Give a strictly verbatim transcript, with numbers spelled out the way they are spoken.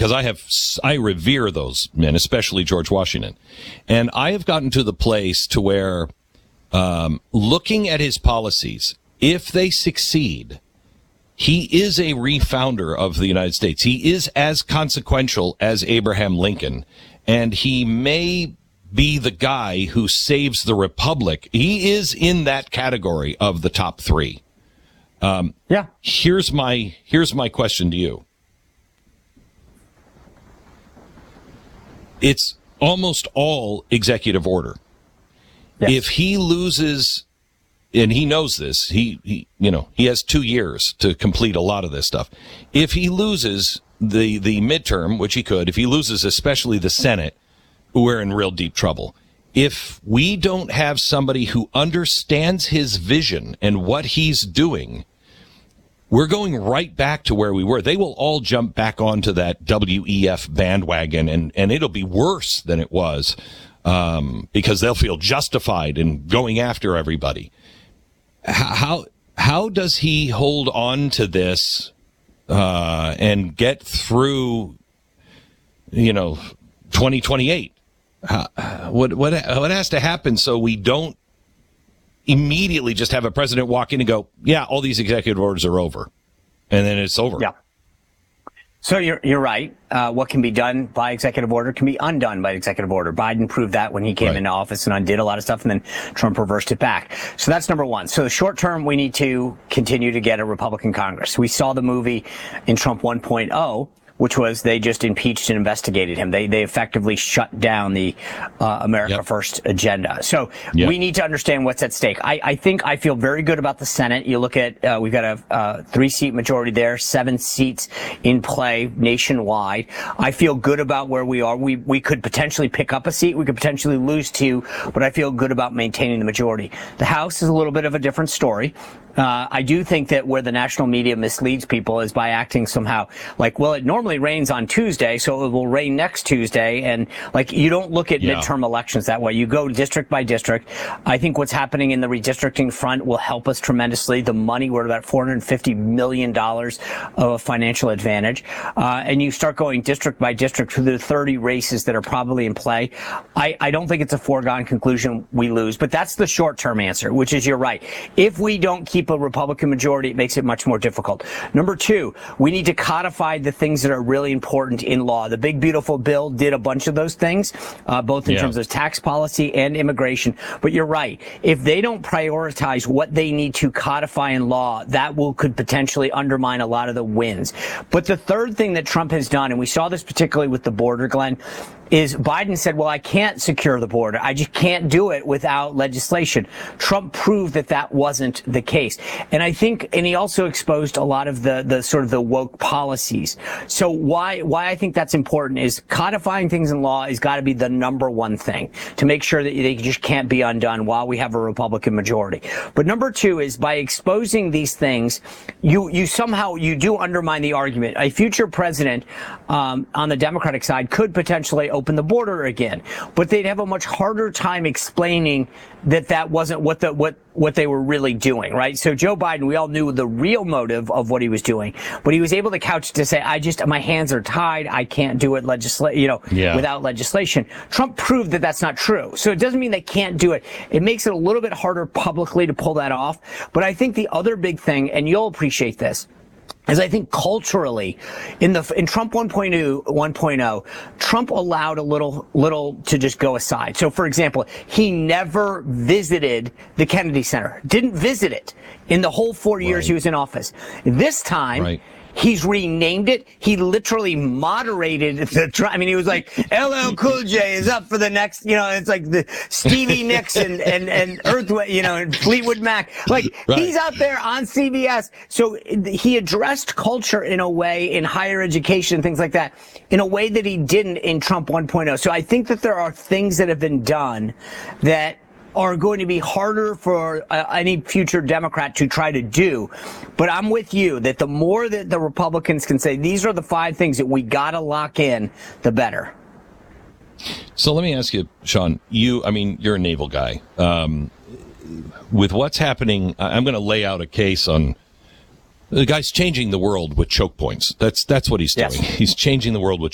because I have, I revere those men, especially George Washington. And I have gotten to the place to where, um, looking at his policies, if they succeed, he is a refounder of the United States. He is as consequential as Abraham Lincoln, and he may be the guy who saves the republic. He is in that category of the top three. Um, yeah. Here's my here's my question to you. It's almost all executive order. Yes. If he loses, and he knows this, he, he you know he has two years to complete a lot of this stuff. If he loses the the midterm, which he could, if he loses especially the Senate, we're in real deep trouble. If we don't have somebody who understands his vision and what he's doing, we're going right back to where we were. They will all jump back onto that W E F bandwagon, and, and it'll be worse than it was, um, because they'll feel justified in going after everybody. How, how does he hold on to this, uh, and get through, you know, twenty twenty-eight? Uh, what what what has to happen so we don't immediately just have a president walk in and go, yeah, all these executive orders are over, and then it's over? Yeah. So you're you're right. Uh, what can be done by executive order can be undone by executive order. Biden proved that when he came right. into office and undid a lot of stuff, and then Trump reversed it back. So that's number one. So the short term, we need to continue to get a Republican Congress. We saw the movie in Trump one point oh, which was they just impeached and investigated him. They they effectively shut down the uh, America yep. First agenda. So yep. we need to understand what's at stake. I, I think I feel very good about the Senate. You look at, uh, we've got a uh, three-seat majority there, seven seats in play nationwide. I feel good about where we are. We we could potentially pick up a seat. We could potentially lose two, but I feel good about maintaining the majority. The House is a little bit of a different story. Uh, I do think that where the national media misleads people is by acting somehow like, well, it normally rains on Tuesday, so it will rain next Tuesday. And like, you don't look at yeah. midterm elections that way. You go district by district. I think what's happening in the redistricting front will help us tremendously. The money, we're about four hundred fifty million dollars of a financial advantage. Uh, and you start going district by district through the thirty races that are probably in play. I, I don't think it's a foregone conclusion we lose, but that's the short-term answer, which is you're right. If we don't keep a Republican majority, it makes it much more difficult. Number two, we need to codify the things that are really important in law. The Big Beautiful Bill did a bunch of those things, uh, both in yeah. terms of tax policy and immigration. But you're right. If they don't prioritize what they need to codify in law, that will could potentially undermine a lot of the wins. But the third thing that Trump has done, and we saw this particularly with the border, Glenn, is Biden said, well, I can't secure the border. I just can't do it without legislation. Trump proved that that wasn't the case. And I think, and he also exposed a lot of the, the sort of the woke policies. So why, why I think that's important is codifying things in law has got to be the number one thing to make sure that they just can't be undone while we have a Republican majority. But number two is by exposing these things, you, you somehow, you do undermine the argument. A future president, um, on the Democratic side could potentially open the border again, but they'd have a much harder time explaining that that wasn't what the what what they were really doing, right? So Joe Biden, we all knew the real motive of what he was doing, but he was able to couch to say, I just my hands are tied, I can't do it legisla- you know, yeah. without legislation. Trump proved that that's not true. So it doesn't mean they can't do it. It makes it a little bit harder publicly to pull that off. But I think the other big thing, and you'll appreciate this, is I think culturally, in the in Trump one point oh, Trump allowed a little little to just go aside. So, for example, he never visited the Kennedy Center, didn't visit it in the whole four years right. he was in office. This time. Right. He's renamed it. He literally moderated the. I mean, he was like, L L Cool J is up for the next. You know, it's like the Stevie Nicks and and and Earth, you know, and Fleetwood Mac. Like right. he's out there on C B S. So he addressed culture in a way in higher education and things like that, in a way that he didn't in Trump one point oh. So I think that there are things that have been done that are going to be harder for uh, any future Democrat to try to do. But I'm with you that the more that the Republicans can say, these are the five things that we got to lock in, the better. So let me ask you, Sean, you, I mean, you're a naval guy. Um, with what's happening, I'm going to lay out a case on the guy's changing the world with choke points. That's, that's what he's doing. Yes. He's changing the world with